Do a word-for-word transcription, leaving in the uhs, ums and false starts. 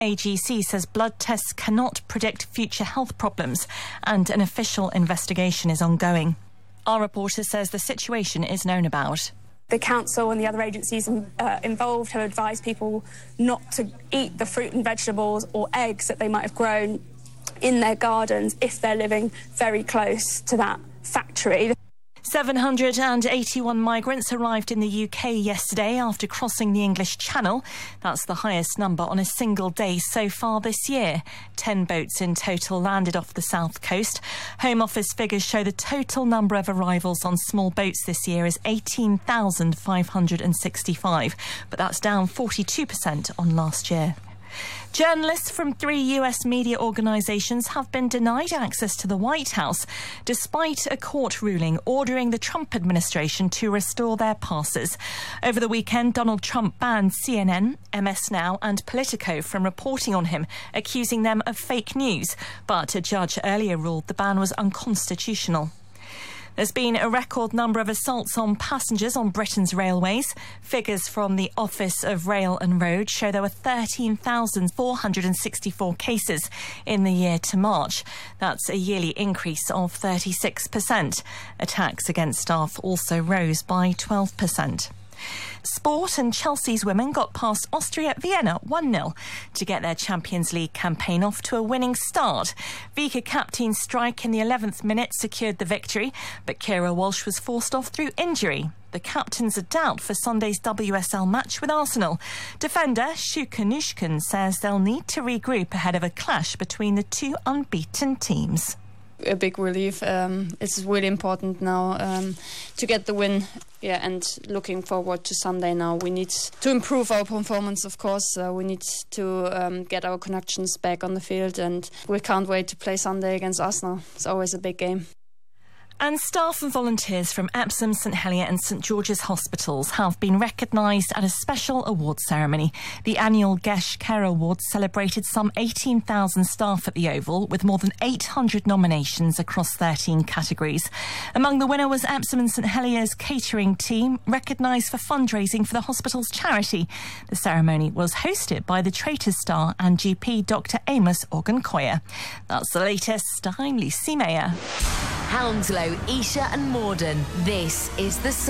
A G C says blood tests cannot predict future health problems and an official investigation is ongoing. Our reporter says the situation is known about. The council and the other agencies uh, involved have advised people not to eat the fruit and vegetables or eggs that they might have grown in their gardens if they're living very close to that factory. seven hundred eighty-one migrants arrived in the U K yesterday after crossing the English Channel. That's the highest number on a single day so far this year. Ten boats in total landed off the south coast. Home Office figures show the total number of arrivals on small boats this year is eighteen thousand five hundred sixty-five, but that's down forty-two percent on last year. Journalists from three U S media organisations have been denied access to the White House, despite a court ruling ordering the Trump administration to restore their passes. Over the weekend, Donald Trump banned C N N, M S Now and Politico from reporting on him, accusing them of fake news. But a judge earlier ruled the ban was unconstitutional. There's been a record number of assaults on passengers on Britain's railways. Figures from the Office of Rail and Road show there were thirteen thousand four hundred sixty-four cases in the year to March. That's a yearly increase of thirty-six percent. Attacks against staff also rose by twelve percent. Sport, and Chelsea's women got past Austria Vienna one nil to get their Champions League campaign off to a winning start. Vika Kapteyn's strike in the eleventh minute secured the victory, but Keira Walsh was forced off through injury. The captains are doubt for Sunday's W S L match with Arsenal. Defender Shuka Nushkin says they'll need to regroup ahead of a clash between the two unbeaten teams. A big relief. Um, it's really important now um, to get the win. Yeah, and looking forward to Sunday now. We need to improve our performance, of course. Uh, we need to um, get our connections back on the field, and we can't wait to play Sunday against Arsenal. It's always a big game. And staff and volunteers from Epsom, St Helier and St George's hospitals have been recognised at a special awards ceremony. The annual Gesh Care Awards celebrated some eighteen thousand staff at the Oval, with more than eight hundred nominations across thirteen categories. Among the winner was Epsom and St Helier's catering team, recognised for fundraising for the hospital's charity. The ceremony was hosted by the Traitors star and G P Doctor Amos Organ-Coyer. That's the latest. I'm Lucy Mayer. Hounslow, Esher and Morden. This is The Sun.